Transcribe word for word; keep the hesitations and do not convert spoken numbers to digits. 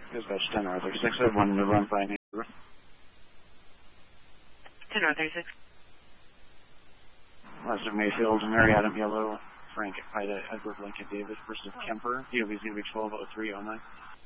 Dispatch ten Arthur six, I have one to run by neighbor. ten Arthur six. Lester Mayfield, Mary Adam Yellow, Frank Ida, Edward Lincoln Davis versus Kemper, D O B Z B twelve oh three oh nine.